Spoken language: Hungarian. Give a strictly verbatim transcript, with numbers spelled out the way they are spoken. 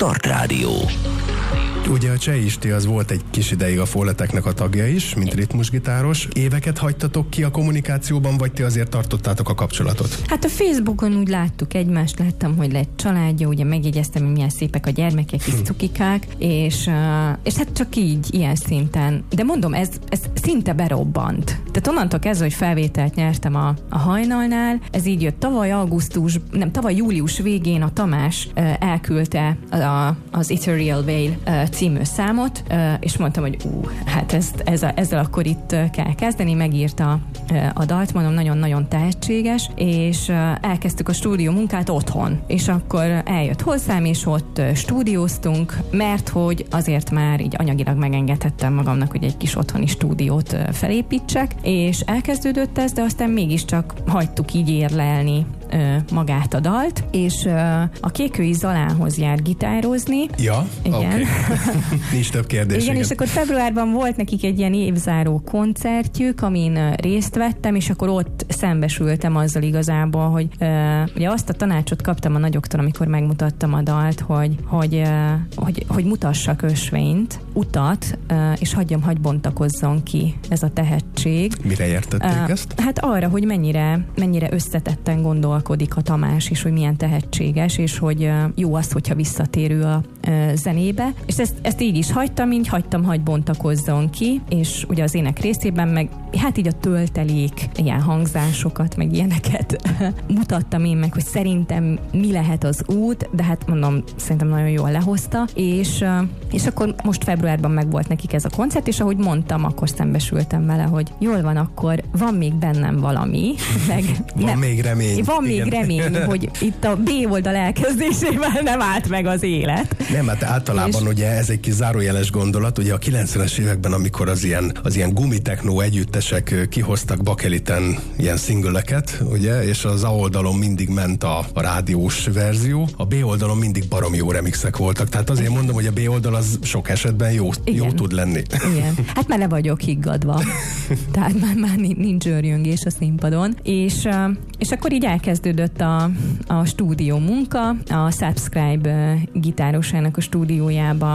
Start Rádió. Ugye a Cseh Isti az volt egy kis ideig a Folleteknek a tagja is, mint ritmusgitáros. Éveket hagytatok ki a kommunikációban, vagy ti azért tartottátok a kapcsolatot? Hát a Facebookon úgy láttuk egymást, láttam, hogy lett családja, ugye megjegyeztem, hogy milyen szépek a gyermekek, kis cukikák, és, és hát csak így, ilyen szinten. De mondom, ez, ez szinte berobbant. Tehát onnantól kezdve, hogy felvételt nyertem a, a Hajnalnál, ez így jött tavaly augusztus, nem, tavaly július végén a Tamás elküldte a, az Ethereal Veil című számot, és mondtam, hogy ú, hát ezt, ez a, ezzel akkor itt kell kezdeni, megírta a dalt, mondom, nagyon-nagyon tehetséges, és elkezdtük a stúdió munkát otthon, és akkor eljött hozzám, és ott stúdióztunk, mert hogy azért már így anyagilag megengedhettem magamnak, hogy egy kis otthoni stúdiót felépítsek, és elkezdődött ez, de aztán mégiscsak hagytuk így érlelni magát a dalt, és a Kékői Zalához jár gitározni. Ja, igen. Okay. Nincs több kérdés. Igen, igen, és akkor februárban volt nekik egy ilyen évzáró koncertjük, amin részt vettem, és akkor ott szembesültem azzal igazából, hogy uh, ugye azt a tanácsot kaptam a nagyoktól, amikor megmutattam a dalt, hogy, hogy, uh, hogy, hogy mutassak ösvényt, utat, uh, és hagyjam, hagy bontakozzon ki ez a tehetség. Mire értették uh, ezt? Hát arra, hogy mennyire, mennyire összetetten gondolkodik a Tamás, és hogy milyen tehetséges, és hogy uh, jó az, hogyha visszatérő a uh, zenébe. És ezt, ezt így is hagytam, így hagytam, hagy bontakozzon ki, és ugye az ének részében meg hát így a töltelék, ilyen hangzásokat, meg ilyeneket mutattam én meg, hogy szerintem mi lehet az út, de hát mondom, szerintem nagyon jól lehozta, és, és akkor most februárban meg volt nekik ez a koncert, és ahogy mondtam, akkor szembesültem vele, hogy jól van, akkor van még bennem valami, meg van nem, még remény. Van igen. még remény, hogy itt a B oldal elkezdésével nem állt meg az élet. Nem, hát általában és... ugye ez egy kis zárójeles gondolat, ugye a kilencvenes években, amikor az ilyen, az ilyen gumitechnó együttesek kihoztak bakeliten ilyen szingöleket, ugye, és az A oldalon mindig ment a, a rádiós verzió, a B oldalon mindig baromi jó remixek voltak, tehát azért mondom, hogy a B oldal az sok esetben jó, jó tud lenni. Igen. Hát már le vagyok higgadva, tehát már, már nincs őrjöngés a színpadon, és, és akkor így elkezdődött a, a stúdió munka, a Subscribe gitárosának a stúdiójába